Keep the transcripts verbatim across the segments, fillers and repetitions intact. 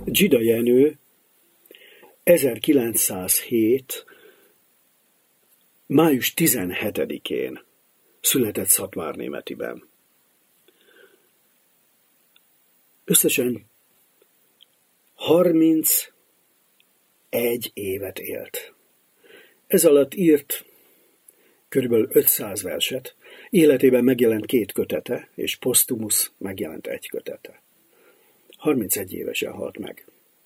Dzsida Jenő ezerkilencszázhét. május tizenhetedikén született Szatmárnémetiben. Összesen harmincegy évet élt. Ez alatt írt körülbelül ötszáz verset, életében megjelent két kötete, és posztumusz megjelent egy kötete. harmincegy évesen halt meg.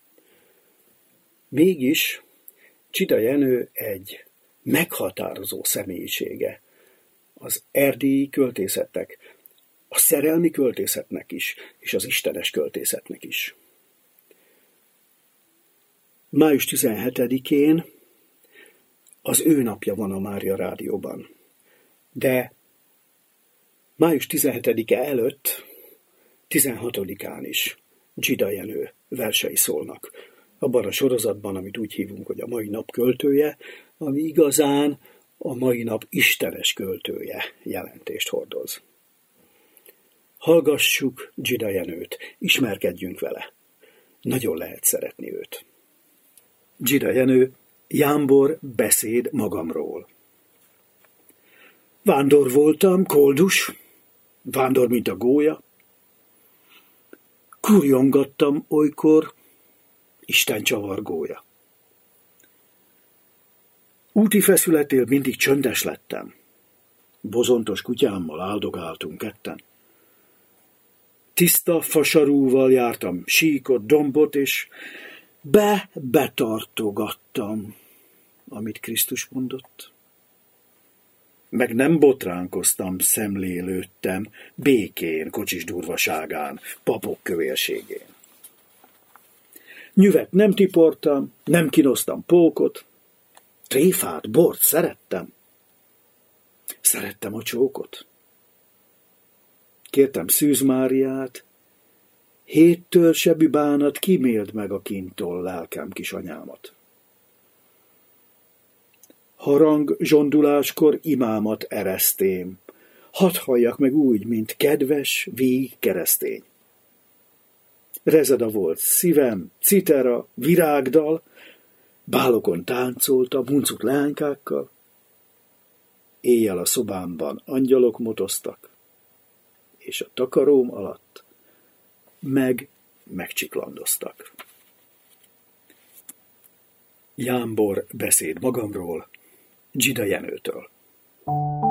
Mégis Dzsida Jenő egy meghatározó személyisége az erdélyi költészetnek, a szerelmi költészetnek is, és az istenes költészetnek is. május tizenhetedikén az ő napja van a Mária Rádióban. De május tizenhetedike előtt, tizenhatodikán is Dzsida Jenő versei szólnak. Abban a sorozatban, amit úgy hívunk, hogy a mai nap költője, ami igazán a mai nap istenes költője jelentést hordoz. Hallgassuk Dzsida Jenőt, ismerkedjünk vele. Nagyon lehet szeretni őt. Dzsida Jenő, Jámbor beszéd magamról. Vándor voltam, koldus, vándor, mint a gólya. Kurjongattam olykor, Isten csavargója. Úti feszületél mindig csöndes lettem. Bozontos kutyámmal áldogáltunk ketten. Tiszta fasarúval jártam síkot, dombot, és be-betartogattam, amit Krisztus mondott. Meg nem botránkoztam, szemlélődtem, békén, kocsis durvaságán, papok kövérségén. Nyüvet nem tiportam, nem kinoztam pókot, tréfát, bort szerettem. Szerettem a csókot. Kértem Szűz Máriát, héttől sebi bánat kíméld meg a kintól lelkem kisanyámat. Harang zsonduláskor imámat eresztém, hadd halljak meg úgy, mint kedves, víg keresztény. Rezeda volt szívem, citera, virágdal, bálokon táncoltam huncut leánykákkal, éjjel a szobámban angyalok motoztak, és a takaróm alatt meg megcsiklandoztak. Jámbor beszéd magamról, Dzsida Jenőtől.